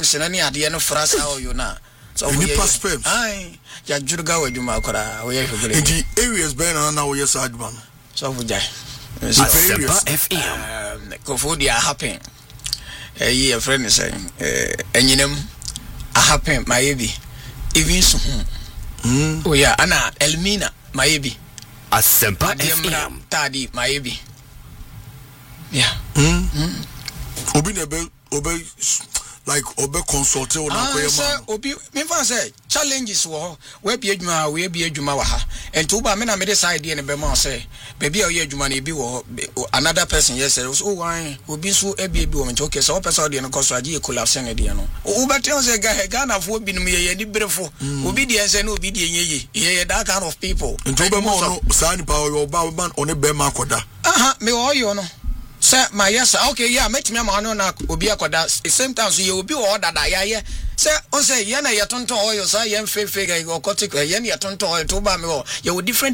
sperms na ne ade no fra sa oyo na so we sperms ai ya jurga wadwuma kora we yefegele enti areas ben na we yes adwuma no so fujai Asempa FM kofo dia happen a friend is saying enyinem a happen mayebi even so oh yeah ana Elmina mayebi Asempa FM tadi mayebi yeah obi like obe consult on akoyema obi me fan say challenges wo we bi adwuma wa ha ento ba me na me decide ne be ma say baby o ye adwuma na bi wo another person yes say so why obi so ebi wo me okay so person de no koso agi e collapse ne de no o better say Ghana fo bi no ye ni brefo obi de say na obi de ye that kind of people ento be ma no sa ni pa yo ba man on be ma koda me o yo no sir my yes okay yeah met me ma no na obi akoda same time so ye obi order da ya sir on say ye na ye tonton oil so ye fake okotic ye na ye tonton oil to ba me o ye different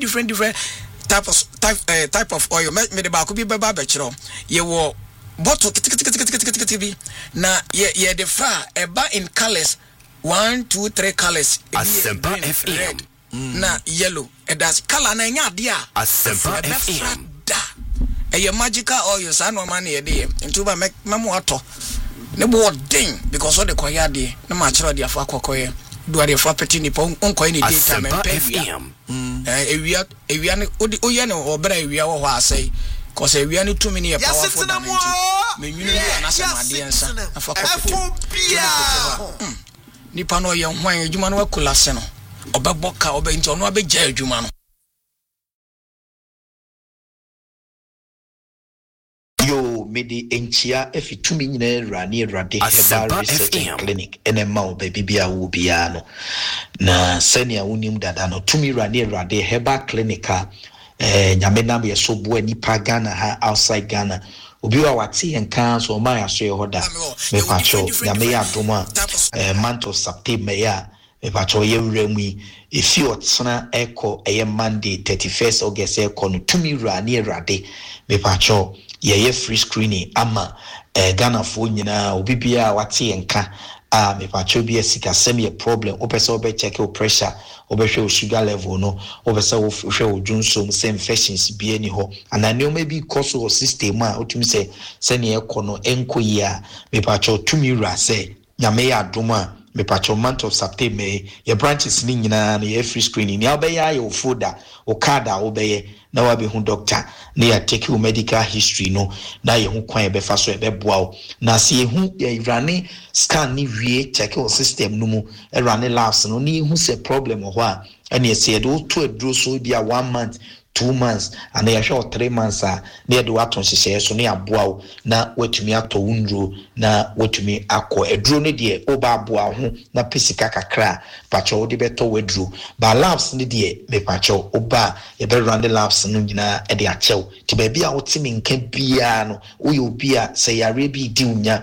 type of oil me de ba ko bi be ba chiro ye wo bottle bi na ye de fa e ba in colors 1 2 3 colors Asempa FM na yellow e das color na nya de a Asempa FM a magical oil san no man ye dey into ba memo ato ne bo den because all the koya dey na ma chiro dey afa kokoye do dey for peti ni pon onko ni data me FM ewia ne oye ne obra ewia wo ho asai cause ewia ne tumi ne powerful than me nwunu ya na sama de ensa afa kokoye ni pa no ye hwan adwuma no akula se no obeboka obenti ono abegya adwuma no yo mede enchia efitumi nyina rani rade herbal research clinic enema obebibia wo bia no na senia wonim dada no tumi rani rade herbal clinic nyamena me so bo ani pa Ghana ha outside Ghana obi wa wate enkan so ma ya so hoda me pacho nyame ya doma month of September ya me pacho ye wremu efi otsena eko Monday 31st August eko no tumi rani rade me pacho ye free screening ama Ghana fo nyina obibia wate enka me pacho bi asika sem ye problem opese obe check your pressure obe hwe sugar level no opese wo hwe odwunso some infections bi ani ho anane o maybe cause of system a otumi se ne ekono enkoyi a me pacho tumi ra se nyame ya adoma me pacho month of September ye branches ni nyina na ye free screening ni obeya ye folder o card a obeye na wa be hu doctor na ya take your medical history no na ye hu kwan be fa so e be boa o na se ye hu ye rane scan ni wie check your system no mu e rane labs no ni hu se problem o ho a ene se do to adro so bia 1 month 2 months and they show 3 months na do aton hyehyɛ so na aboa na watumi ato wundro na watumi akɔ eduro ne de oba aboa ho na pesika kakra pacho de beto wedro ba labs ne de me pacho oba e be run the labs no nyina e de akyɛw ti ba bia wotimi nka bia no oye obi a sɛ yare bi di unya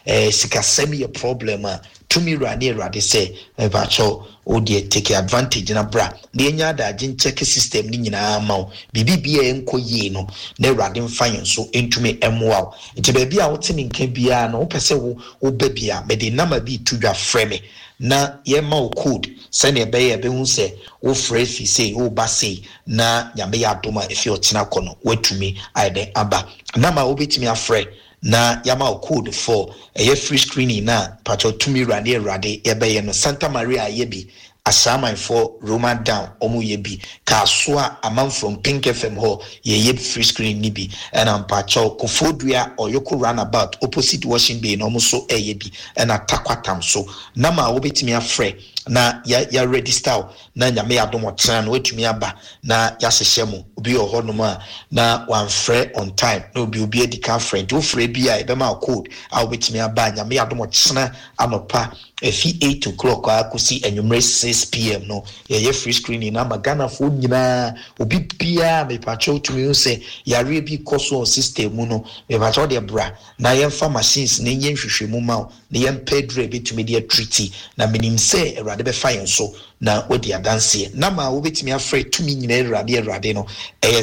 sikasɛm ye problem a tumi rani rade sɛ me pacho o de take advantage na bra na enya da agin check system ni nyina ma bibi bia enko yi no na rade mfa so entumi emwa enti ba bia wotimi nka bia no opese wo ba bia me de number bi tudwa frame na ye ma o code send e be hu se wo free fi say wo ba say na nyame ya doma efi otina kono watumi aide aba na ma wo betimi afre na yama o code for a free screening na pacho tumi rade ebe no Santa Maria yebi asaman for Roman down omu yebi ka soa amam from Pink FM ho ye free screen ni bi and am pacho Kofodua or Yoko roundabout opposite Washington Bay no so yebi and atakwatam so na ma wo betimi afre na ya register na nyame adomo tran wetumi aba na ya hyehyemu obi oho no na wan frɛ on time no obi edika friend wo frɛ bia e be ma code a wetumi aba nyame adomo tran anopa efi 8 o'clock akosi enwumre 6 p.m. no ye free screening na magana fo nyina obi bia me pacho tumi ho se yare bi koso system mu no me pacho de bra na yemfa machines na yen hwehwemu ma na yem pedre betumi de treaty na minim se erade be fine so na wodi adanse na ma wo betumi afre tumi nyina erade no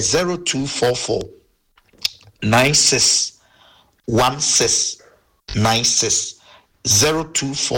0244 96 16 96 024